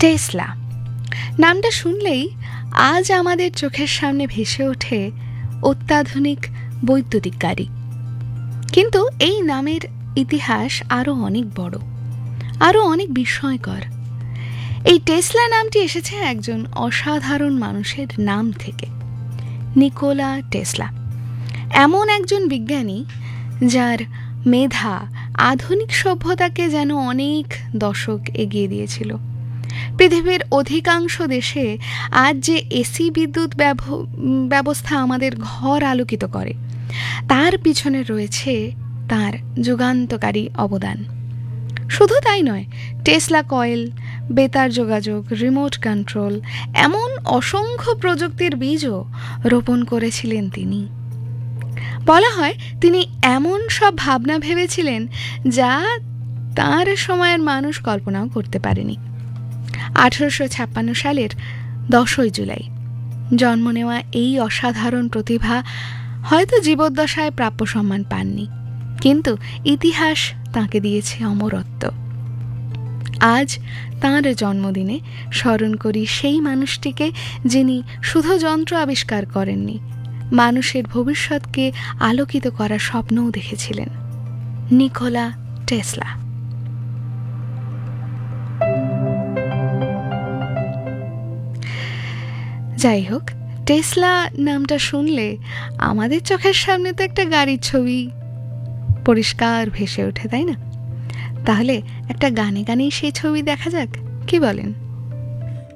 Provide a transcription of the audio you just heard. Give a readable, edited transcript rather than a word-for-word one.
Tesla নামটা শুনলেই আজ আমাদের চোখের সামনে ভেসে ওঠে অত্যাধুনিক বৈদ্যুতিক গাড়ি। কিন্তু এই নামের ইতিহাস আরও অনেক বড়, আরও অনেক বিস্ময়কর। এই টেসলা নামটি এসেছে একজন অসাধারণ মানুষের নাম থেকে, নিকোলা টেসলা। এমন একজন বিজ্ঞানী যার মেধা আধুনিক সভ্যতাকে যেন অনেক দশক এগিয়ে দিয়েছিল। পৃথিবীর অধিকাংশ দেশে আজ যে এসি বিদ্যুৎ ব্যবস্থা আমাদের ঘর আলোকিত করে, তার পিছনে রয়েছে তার যুগান্তকারী অবদান। শুধু তাই নয়, টেসলা কয়েল, বেতার যোগাযোগ, রিমোট কন্ট্রোল, এমন অসংখ্য প্রযুক্তির বীজও রোপণ করেছিলেন তিনি। বলা হয় তিনি এমন সব ভাবনা ভেবেছিলেন যা তার সময়ের মানুষ কল্পনাও করতে পারেনি। 1856 সালের 10 জুলাই জন্ম নেওয়া এই অসাধারণ প্রতিভা হয়তো জীবদ্দশায় প্রাপ্য সম্মান পাননি, কিন্তু ইতিহাস তাঁকে দিয়েছে অমরত্ব। আজ তাঁর জন্মদিনে স্মরণ করি সেই মানুষটিকে যিনি শুধু যন্ত্র আবিষ্কার করেননি, মানুষের ভবিষ্যৎকে আলোকিত করার স্বপ্নও দেখেছিলেন, নিকোলা টেসলা। যাই হোক, টেসলা নামটা শুনলে আমাদের চোখের সামনে তো একটা গাড়ির ছবি পরিষ্কার ভেসে ওঠে, তাই না? তাহলে একটা গানে গানেই সেই ছবি দেখা যাক, কি বলেন?